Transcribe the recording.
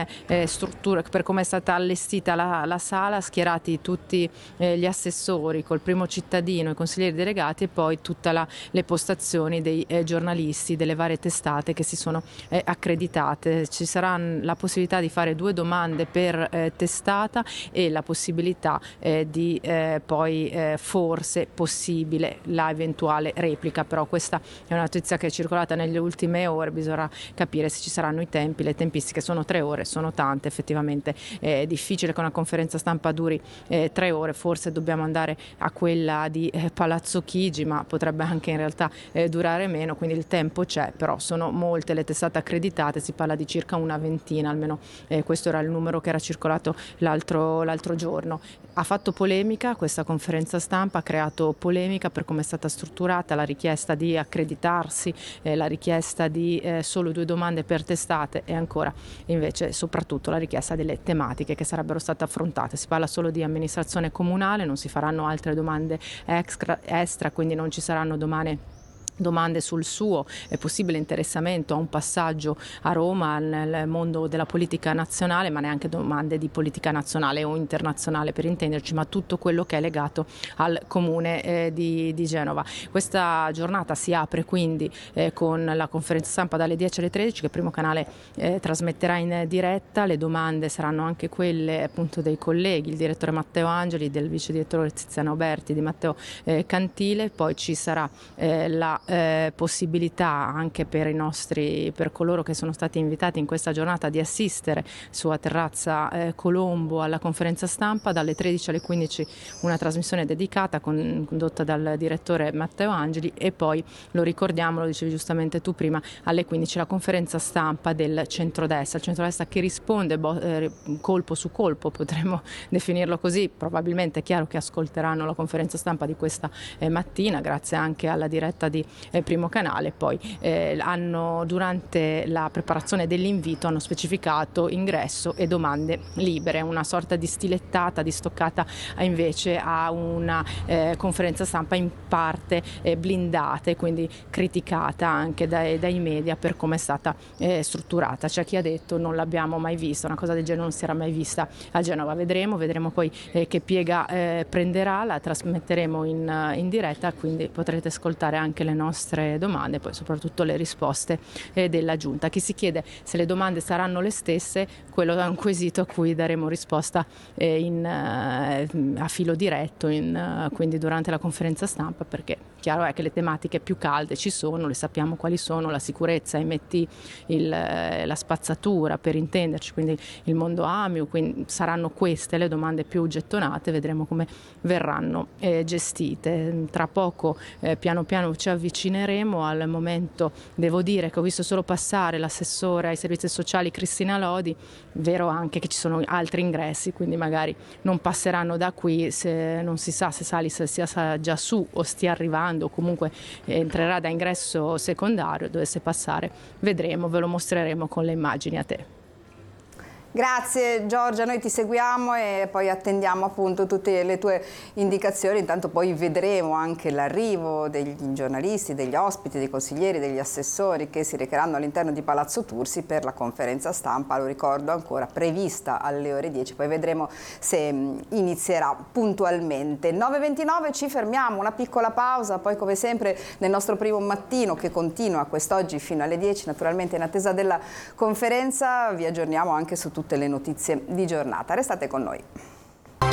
per come è stata allestita la sala, schierati tutti gli assessori col primo cittadino, i consiglieri delegati e poi tutte le postazioni dei giornalisti delle varie testate che si sono accreditate. Ci sarà la possibilità di fare 2 domande per testata e la possibilità di poi forse possibile la eventuale replica, però questa è una notizia che è circolata nelle ultime ore, bisogna capire se ci saranno i tempi, le tempistiche. Sono 3 ore, sono tante, effettivamente è difficile che una conferenza stampa duri 3 ore, forse dobbiamo andare a quella di Palazzo Chigi, ma potrebbe anche in realtà durare meno, quindi il tempo c'è, però sono molte le testate accreditate, si parla di circa una ventina, almeno questo era il numero che era circolato l'altro giorno. Ha fatto polemica questa conferenza stampa, ha creato polemica per come è stata strutturata, la richiesta di accreditarsi, la richiesta di solo 2 domande per testate e ancora invece soprattutto la richiesta delle tematiche che sarebbero state affrontate. Si parla solo di amministrazione comunale, non si faranno altre domande extra, quindi non ci saranno domande sul suo possibile interessamento a un passaggio a Roma nel mondo della politica nazionale, ma neanche domande di politica nazionale o internazionale per intenderci, ma tutto quello che è legato al comune di Genova. Questa giornata si apre quindi con la conferenza stampa dalle 10 alle 13 che il Primo Canale trasmetterà in diretta. Le domande saranno anche quelle appunto dei colleghi, il direttore Matteo Angeli, del vice direttore Tiziana Oberti, di Matteo Cantile. Poi ci sarà la possibilità anche per coloro che sono stati invitati in questa giornata di assistere sulla terrazza Colombo alla conferenza stampa dalle 13 alle 15, una trasmissione dedicata condotta dal direttore Matteo Angeli e poi, lo ricordiamo, lo dicevi giustamente tu prima, alle 15 la conferenza stampa del centrodestra, il centrodestra che risponde colpo su colpo, potremmo definirlo così. Probabilmente è chiaro che ascolteranno la conferenza stampa di questa mattina grazie anche alla diretta di Primo Canale. Poi durante la preparazione dell'invito hanno specificato ingresso e domande libere, una sorta di stilettata, di stoccata invece a una conferenza stampa in parte blindata e quindi criticata anche dai media per come è stata strutturata. C'è chi ha detto non l'abbiamo mai vista, una cosa del genere non si era mai vista a Genova. Vedremo poi che piega prenderà, la trasmetteremo in diretta, quindi potrete ascoltare anche le nostre domande, poi soprattutto le risposte della Giunta. Chi si chiede se le domande saranno le stesse, quello è un quesito a cui daremo risposta a filo diretto, quindi durante la conferenza stampa, perché chiaro è che le tematiche più calde ci sono, le sappiamo quali sono: la sicurezza, MT, la spazzatura per intenderci, quindi il mondo AMIU, quindi saranno queste le domande più gettonate, vedremo come verranno gestite. Tra poco piano piano ci avvicineremo. Al momento devo dire che ho visto solo passare l'assessore ai servizi sociali Cristina Lodi, vero anche che ci sono altri ingressi, quindi magari non passeranno da qui, se non si sa se Salis sia già su o stia arrivando o comunque entrerà da ingresso secondario, dovesse passare vedremo, ve lo mostreremo con le immagini a te. Grazie Giorgia, noi ti seguiamo e poi attendiamo appunto tutte le tue indicazioni. Intanto poi vedremo anche l'arrivo degli giornalisti, degli ospiti, dei consiglieri, degli assessori che si recheranno all'interno di Palazzo Tursi per la conferenza stampa, lo ricordo ancora, prevista alle ore 10, poi vedremo se inizierà puntualmente. 9:29, ci fermiamo, una piccola pausa, poi come sempre nel nostro primo mattino che continua quest'oggi fino alle 10, naturalmente in attesa della conferenza vi aggiorniamo anche su tutte le notizie di giornata. Restate con noi.